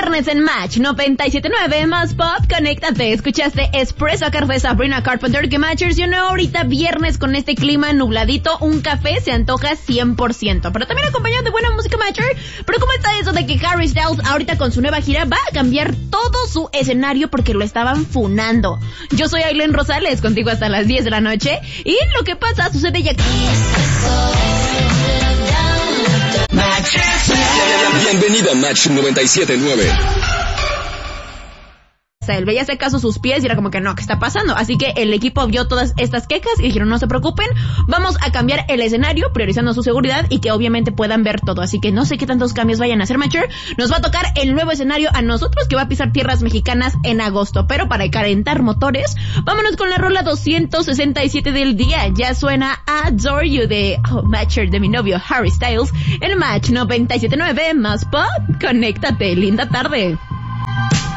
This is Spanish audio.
viernes en Match 97.9 más pop, conéctate. Escuchaste Espresso Café de Sabrina Carpenter, que Matchers, ahorita viernes con este clima nubladito, un café se antoja 100%, pero también acompañado de buena música Matcher. Pero ¿cómo está eso de que Harry Styles ahorita con su nueva gira va a cambiar todo su escenario porque lo estaban funando? Yo soy Aileen Rosales, contigo hasta las 10 de la noche, y lo que pasa sucede ya. Bienvenido a Match 97.9. Él veía si acaso sus pies y era como que no, ¿qué está pasando? Así que el equipo vio todas estas quejas y dijeron, no se preocupen, vamos a cambiar el escenario priorizando su seguridad y que obviamente puedan ver todo. Así que no sé qué tantos cambios vayan a hacer, Matcher. Nos va a tocar el nuevo escenario a nosotros, que va a pisar tierras mexicanas en agosto. Pero para calentar motores, vámonos con la rola 267 del día. Ya suena Adore You de Matcher, de mi novio Harry Styles, el Match 97.9 más pop. Conéctate, linda tarde.